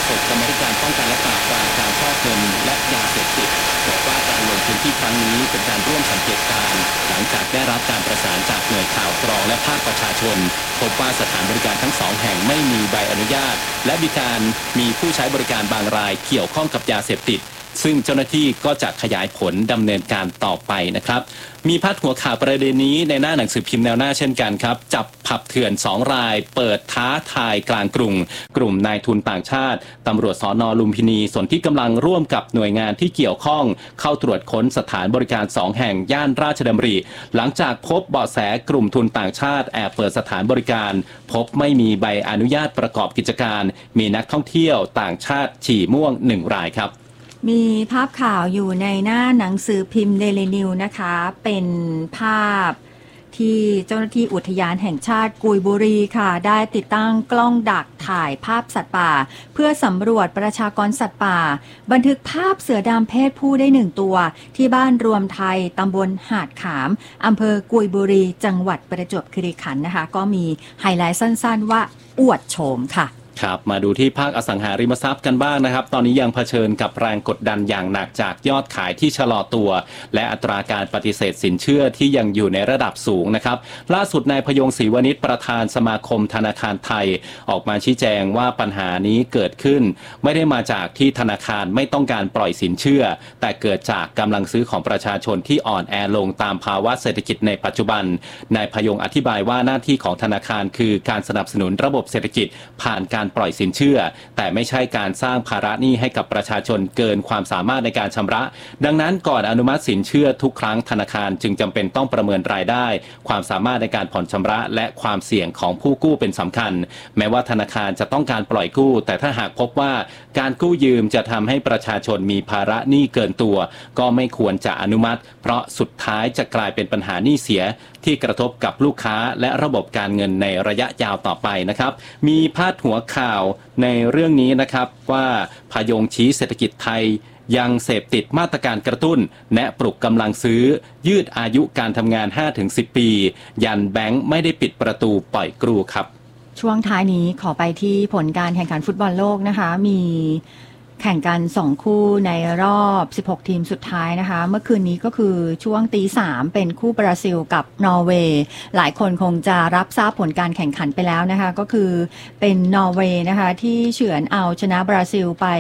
ษกกรรมาธิการป้องกันและปราบปรามการฟอกเงินและยาเสพติดบอกว่าการลงพื้นที่ครั้งนี้เป็นการร่วมสังเกตการณ์หลังจากได้รับการประสานจากหน่วยข่าวกรองและภาคประชาชนพบว่าสถานบริการทั้ง2แห่งไม่มีใบอนุญาตและมีผู้ใช้บริการบางรายเกี่ยวข้องกับยาเสพติดซึ่งเจ้าหน้าที่ก็จะขยายผลดำเนินการต่อไปนะครับมีพาดหัวข่าวประเด็นนี้ในหน้าหนังสือพิมพ์แนวหน้าเช่นกันครับจับผับเถื่อน2รายเปิดท้าทายกลางกรุงกลุ่มนายทุนต่างชาติตำรวจสน.ลุมพินีส่วนที่กำลังร่วมกับหน่วยงานที่เกี่ยวข้องเข้าตรวจค้นสถานบริการ2แห่งย่านราชดำริหลังจากพบเบาะแสกลุ่มทุนต่างชาติแอบเปิดสถานบริการพบไม่มีใบอนุญาตประกอบกิจการมีนักท่องเที่ยวต่างชาติฉี่ม่วง1รายครับมีภาพข่าวอยู่ในหน้าหนังสือพิมพ์เดลินิวนะคะเป็นภาพที่เจ้าหน้าที่อุทยานแห่งชาติกุยบุรีค่ะได้ติดตั้งกล้องดักถ่ายภาพสัตว์ป่าเพื่อสำรวจประชากรสัตว์ป่าบันทึกภาพเสือดำเพศผู้ได้1ตัวที่บ้านรวมไทยตำบลหาดขามอำเภอกุยบุรีจังหวัดประจวบคีรีขันธ์นะคะก็มีไฮไลท์สั้นๆว่าอวดโฉมค่ะครับมาดูที่ภาคอสังหาริมทรัพย์กันบ้างนะครับตอนนี้ยังเผชิญกับแรงกดดันอย่างหนักจากยอดขายที่ชะลอตัวและอัตราการปฏิเสธสินเชื่อที่ยังอยู่ในระดับสูงนะครับล่าสุดนายพยงศรีวณิชประธานสมาคมธนาคารไทยออกมาชี้แจงว่าปัญหานี้เกิดขึ้นไม่ได้มาจากที่ธนาคารไม่ต้องการปล่อยสินเชื่อแต่เกิดจากกำลังซื้อของประชาชนที่อ่อนแอลงตามภาวะเศรษฐกิจในปัจจุบันนายพยงอธิบายว่าหน้าที่ของธนาคารคือการสนับสนุนระบบเศรษฐกิจผ่านการปล่อยสินเชื่อแต่ไม่ใช่การสร้างภาระหนี้ให้กับประชาชนเกินความสามารถในการชำระดังนั้นก่อนอนุมัติสินเชื่อทุกครั้งธนาคารจึงจำเป็นต้องประเมินรายได้ความสามารถในการผ่อนชำระและความเสี่ยงของผู้กู้เป็นสำคัญแม้ว่าธนาคารจะต้องการปล่อยกู้แต่ถ้าหากพบว่าการกู้ยืมจะทำให้ประชาชนมีภาระหนี้เกินตัวก็ไม่ควรจะอนุมัติเพราะสุดท้ายจะกลายเป็นปัญหาหนี้เสียที่กระทบกับลูกค้าและระบบการเงินในระยะยาวต่อไปนะครับมีพาดหัวข่าวในเรื่องนี้นะครับว่าพยงชี้เศรษฐกิจไทยยังเสพติดมาตรการกระตุ้นแนะปลุกกำลังซื้อยืดอายุการทำงาน 5-10 ปียันแบงค์ไม่ได้ปิดประตูปล่อยกรูครับช่วงท้ายนี้ขอไปที่ผลการแข่งขันฟุตบอลโลกนะคะมีแข่งกัน2คู่ในรอบ16ทีมสุดท้ายนะคะเมื่อคืนนี้ก็คือช่วงตีสามเป็นคู่บราซิลกับนอร์เวย์หลายคนคงจะรับทราบผลการแข่งขันไปแล้วนะคะก็คือเป็นนอร์เวย์นะคะที่เฉือนเอาชนะบราซิลไป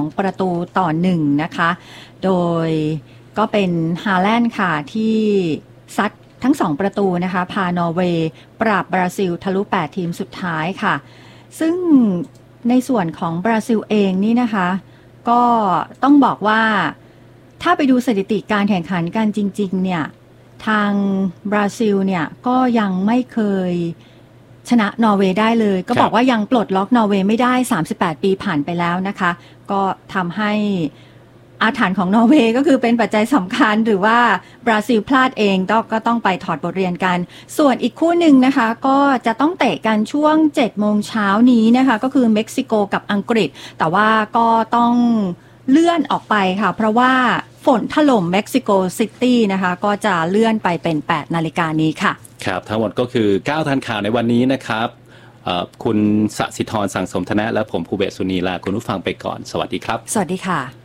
2-1นะคะโดยก็เป็นฮาแลนด์ค่ะที่ซัดทั้ง2ประตูนะคะพานอร์เวย์ปราบบราซิลทะลุ8ทีมสุดท้ายค่ะซึ่งในส่วนของบราซิลเองนี่นะคะก็ต้องบอกว่าถ้าไปดูสถิติการแข่งขันกันจริงๆเนี่ยทางบราซิลเนี่ยก็ยังไม่เคยชนะนอร์เวย์ได้เลยก็บอกว่ายังปลดล็อกนอร์เวย์ไม่ได้38ปีผ่านไปแล้วนะคะก็ทำให้อาถรรพ์ของนอร์เวย์ก็คือเป็นปัจจัยสำคัญหรือว่าบราซิลพลาดเองก็ต้องไปถอดบทเรียนกันส่วนอีกคู่หนึ่งนะคะก็จะต้องเตะกันช่วง 7 โมงเช้านี้นะคะก็คือเม็กซิโกกับอังกฤษแต่ว่าก็ต้องเลื่อนออกไปค่ะเพราะว่าฝนถล่มเม็กซิโกซิตี้นะคะก็จะเลื่อนไปเป็น 8 นาฬิกานี้ค่ะครับทั้งหมดก็คือ9ทันข่าวในวันนี้นะครับคุณสศิธรสังสมธนะและผมภูเบศสุนีลาคุณผู้ฟังไปก่อนสวัสดีครับสวัสดีค่ะ